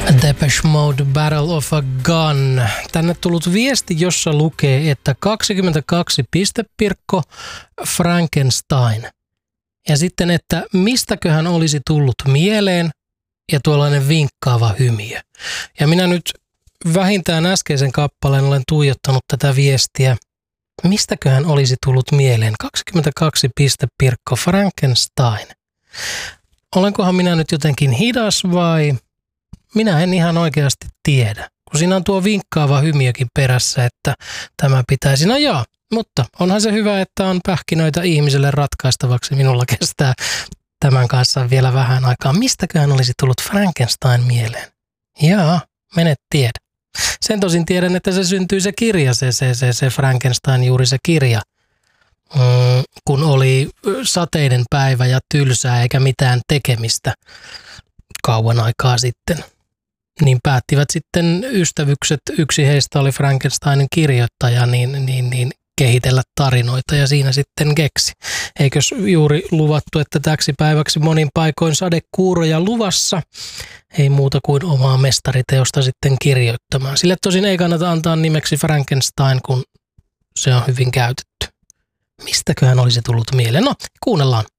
Depeche Mode, Battle of a Gun. Tänne tullut viesti, jossa lukee, että 22 pistepirkko Frankenstein. Ja sitten, että mistäköhän olisi tullut mieleen ja tuollainen vinkkaava hymiö. Ja minä nyt vähintään äskeisen kappaleen olen tuijottanut tätä viestiä. Mistäköhän olisi tullut mieleen 22 pistepirkko Frankenstein? Olenkohan minä nyt jotenkin hidas vai... Minä en ihan oikeasti tiedä, kun siinä on tuo vinkkaava hymiökin perässä, että tämä pitäisi. No joo, mutta onhan se hyvä, että on pähkinöitä ihmiselle ratkaistavaksi. Minulla kestää tämän kanssa vielä vähän aikaa. Mistäköhän olisi tullut Frankenstein mieleen? Jaa, menet tiedä. Sen tosin tiedän, että se syntyi se kirja, se Frankenstein, juuri se kirja, kun oli sateinen päivä ja tylsää eikä mitään tekemistä kauan aikaa sitten. Niin päättivät sitten ystävykset, yksi heistä oli Frankensteinin kirjoittaja, niin kehitellä tarinoita ja siinä sitten keksi. Eikös juuri luvattu, että täksi päiväksi monin paikoin sadekuuroja luvassa, ei muuta kuin omaa mestariteosta sitten kirjoittamaan. Sille tosin ei kannata antaa nimeksi Frankenstein, kun se on hyvin käytetty. Mistäköhän olisi tullut mieleen? No, kuunnellaan.